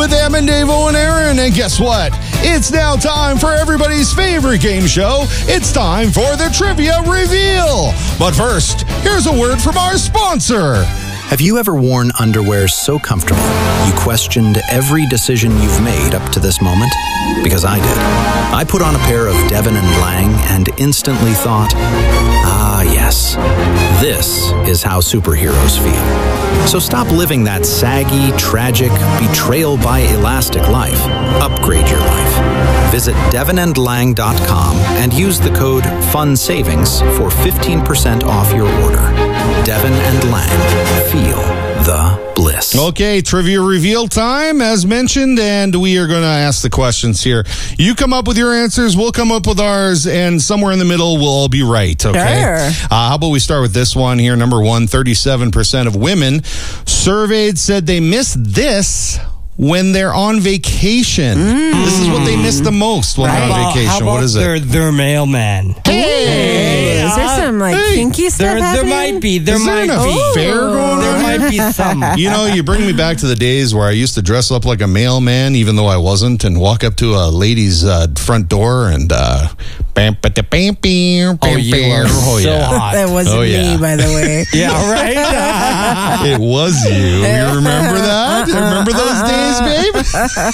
with Em and Davo and Aaron. And guess what? It's now time for everybody's favorite game show. It's time for the Trivia Reveal. But first, here's a word from our sponsor. Have you ever worn underwear so comfortable you questioned every decision you've made up to this moment? Because I did. I put on a pair of Devon and Lang and instantly thought, ah, yes, this is how superheroes feel. So stop living that saggy, tragic, betrayal by elastic life. Upgrade your life. Visit devonandlang.com and use the code FUNSAVINGS for 15% off your order. Devon and Lang. Feel the bliss. Okay, Trivia Reveal time, as mentioned, and we are going to ask the questions here. You come up with your answers, we'll come up with ours, and somewhere in the middle we'll all be right, okay? Sure. How about we start with this one here, number one, 37% of women surveyed said they miss this when they're on vacation. This is what they miss the most when they're on vacation. How about What is it? Their mailman. Hey! Is there some kinky stuff There happening? might be. There Is there might an be. affair going on? There might be some. You know, you bring me back to the days where I used to dress up like a mailman, even though I wasn't, and walk up to a lady's front door and bam, ba, da, bam, bam, Oh, you bam. are so yeah. hot. That wasn't Oh, yeah. me, by the way. Yeah, right? It was you. You remember that? Remember those days,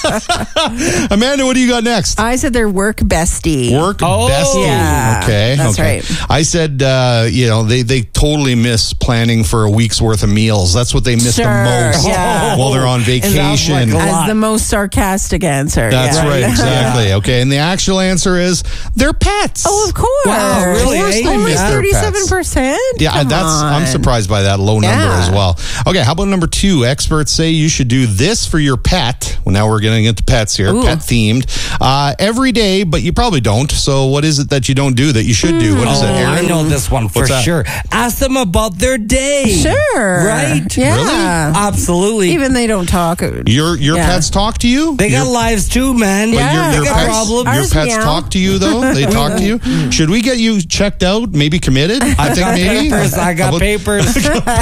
babe? Amanda, what do you got next? I said they're work bestie. Work Oh, bestie. yeah. Okay. That's okay. right. I said, they totally miss planning for a week's worth of meals. That's what they miss the Sure, most yeah. while they're on vacation. like a As lot. the most sarcastic answer. That's yeah. right, exactly. Okay, and the actual answer is they're pets. Oh, of course. Wow, really? Of course they Only miss their pets. 37%? Yeah, I'm surprised by that low number Yeah. as well. Okay, how about number two? Experts say you should do this for your pet. Well, now we're getting into pets here, Ooh. pet themed, every day, but you probably don't. So what is it that you don't do that you should do? What is it, Oh, Aaron? I know this one for What's that? sure. Ask them about their day. Sure. Right? Yeah. Really? Absolutely. Even they don't talk. Your Yeah. pets talk to you? They got lives too, man. Yeah. They Your got pets, problems. your Ours pets meow. talk to you, though? They talk to you? Should we get you checked out, maybe committed? I think maybe. Papers. I How got about- papers.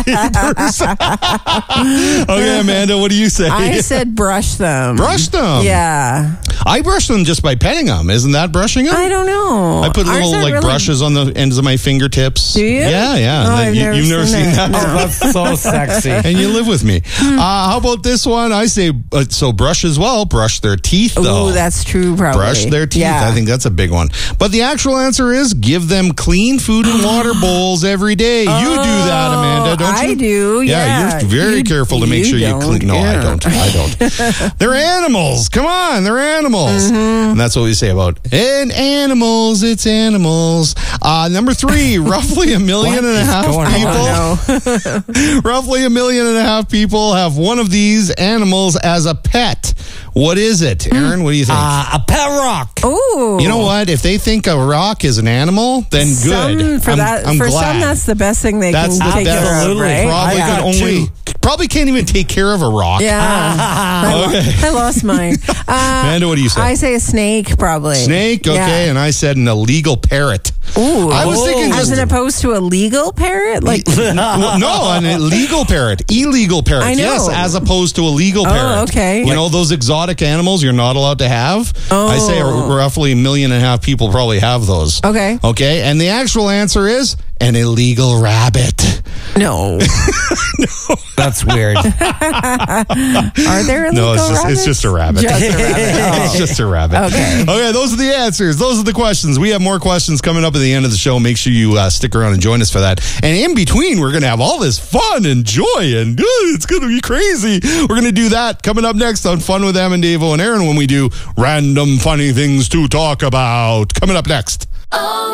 Okay, Amanda, what do you say? I said brush them. Brush them. Yeah. I brush them just by petting them. Isn't that brushing them? I don't know. I put Ours little aren't like really- brushes on the ends of my fingertips. Do you? Yeah, yeah. Oh, I've You've never seen that? Oh, that's so sexy. And you live with me. How about this one? I say, so brush as well. Brush their teeth, though. Oh, that's true, probably. Brush their teeth. Yeah. I think that's a big one. But the actual answer is give them clean food and water bowls every day. You do that, Amanda, don't you? I do, yeah. You're very You- careful to make you sure you don't, clean. No, I yeah. don't. I don't. They're animals. Come on, they're animals. And that's what we say about and animals. It's animals. Number three, roughly 1.5 million going on? people. Roughly 1.5 million people have one of these animals as a pet. What is it, Aaron? What do you think? A pet rock. Oh. You know what? If they think a rock is an animal, then good. For I'm some, glad. that's the best thing they That's can the take best. care of, Absolutely. right? Probably I got could only probably can't even take care of a rock. Yeah. I lost mine. Amanda, what do you say? I say a snake, probably. Snake, okay, Yeah. and I said an illegal parrot. Ooh. I was thinking As just opposed to a legal parrot? Like, well, no, an illegal parrot. Illegal parrot. I know. Yes, as opposed to a legal parrot. okay. You know those exotic animals you're not allowed to have? I say Oh. roughly 1.5 million people probably have those. Okay. Okay, and the actual answer is an illegal rabbit. no. That's weird. Are there illegal No, it's just a rabbit. Just a rabbit. It's just a rabbit. Okay. Okay, those are the answers. Those are the questions. We have more questions coming up at the end of the show. Make sure you stick around and join us for that. And in between, we're going to have all this fun and joy, and it's going to be crazy. We're going to do that coming up next on Fun with Em and Davo and Aaron when we do random funny things to talk about. Coming up next. Oh.